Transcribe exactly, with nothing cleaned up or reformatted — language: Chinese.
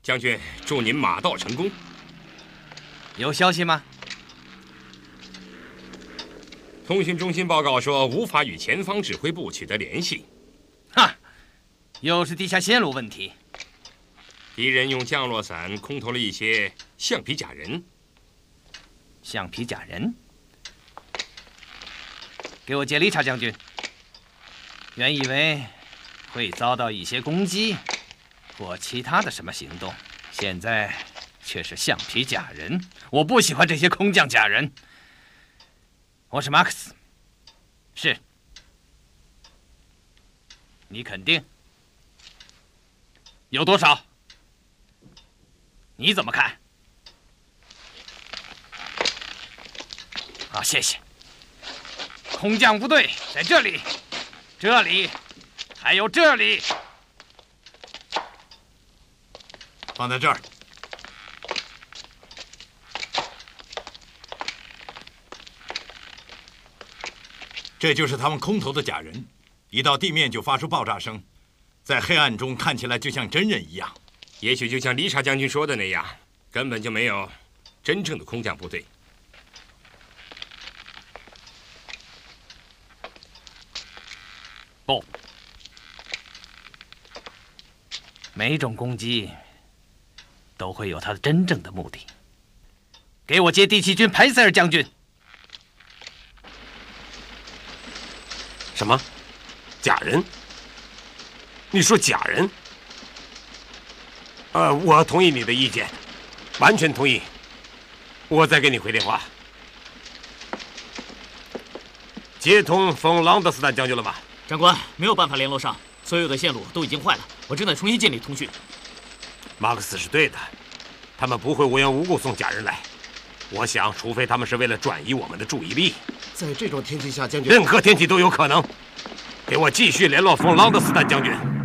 将军，祝您马到成功。 有消息吗？ 通讯中心报告说无法与前方指挥部取得联系。 哈，又是地下线路问题。 敌人用降落伞空投了一些橡皮甲人。 橡皮甲人，给我接理查将军。原以为会遭到一些攻击或其他的什么行动，现在却是橡皮甲人。我不喜欢这些空降甲人。我是马克思。是。你肯定？有多少？你怎么看？好，谢谢。空降部队在这里，这里，还有这里。 放在这儿。这就是他们空投的假人，一到地面就发出爆炸声，在黑暗中看起来就像真人一样。 也许就像理查将军说的那样，根本就没有真正的空降部队。 不，每种攻击都会有它的真正的目的。给我接第七军派塞尔将军。 什么？假人？你说假人？呃，我同意你的意见，完全同意。我再给你回电话。接通冯朗德斯坦将军了吗？ 长官，没有办法联络上，所有的线路都已经坏了，我正在重新建立通讯。 马克思是对的，他们不会无缘无故送假人来。我想，除非他们是为了转移我们的注意力。 在这种天气下，将军， 任何天气都有可能。给我继续联络冯朗德斯坦将军。